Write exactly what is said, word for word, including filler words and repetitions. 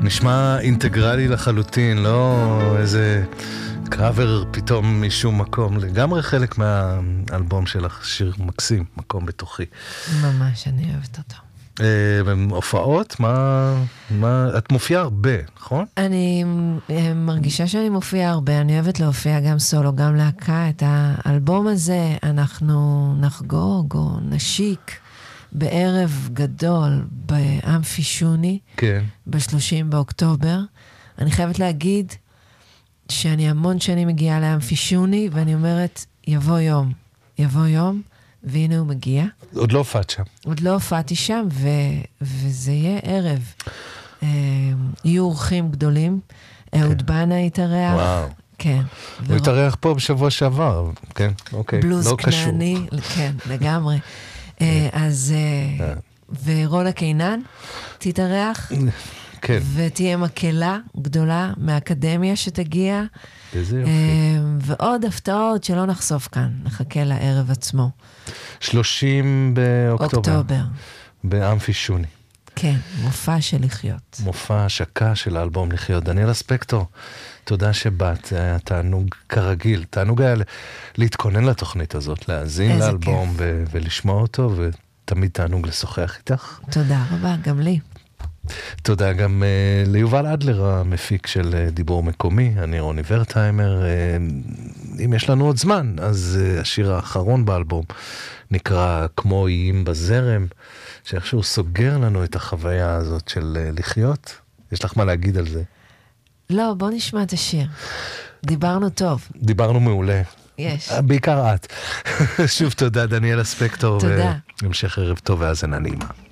נשמע אינטגרלי לחלוטין, לא איזה קאבר פתאום משום מקום, לגמרי חלק מהאלבום שלך, שיר מקסים, מקום בתוכי. ממש, אני אוהבת אותו. הופעות, מה, מה, את מופיעה הרבה, נכון? אני מרגישה שאני מופיעה הרבה, אני אוהבת להופיע גם סולו, גם להקה. את האלבום הזה אנחנו נחגוג או נשיק בערב גדול באמפי שוני, כן. ב-שלושים באוקטובר. אני חייבת להגיד שאני המון שנים מגיעה לאמפי שוני, ואני אומרת, יבוא יום, יבוא יום, והנה הוא מגיע. עוד לא הופעת שם. עוד לא הופעתי שם, ו... וזה יהיה ערב. אה, יהיו אורחים גדולים. אהוד כן. בנה יתארח. וואו. כן. הוא ו... יתארח פה בשבוע שעבר, כן, אוקיי. בלוז לא כנעני, כן, לגמרי. אה, אז... אה, ורונה קינן תתארח. כן. ותהיה מקהלה גדולה מהאקדמיה שתגיע. איזה יופי. ועוד הפתעות שלא נחשוף כאן, נחכה לערב עצמו. שלושים באוקטובר. אוקטובר. באמפי שוני. כן, מופע של לחיות. מופע השקה של האלבום לחיות. דניאלה ספקטור, תודה שבאת, זה היה תענוג כרגיל. תענוג היה להתכונן לתוכנית הזאת, להאזין לאלבום ו- ולשמוע אותו, ותמיד תענוג לשוחח איתך. תודה רבה, גם לי. תודה גם uh, ליובל אדלר, המפיק של uh, דיבור מקומי, אני רוני ורטהיימר. Uh, אם יש לנו עוד זמן, אז uh, השיר האחרון באלבום נקרא כמו איים בזרם, שאיכשהו סוגר לנו את החוויה הזאת של uh, לחיות. יש לך מה להגיד על זה? לא, בוא נשמע את השיר. דיברנו טוב. דיברנו מעולה. יש. בעיקר את. שוב תודה, דניאלה ספקטור. תודה. והמשך ערב טוב והאזנה נעימה.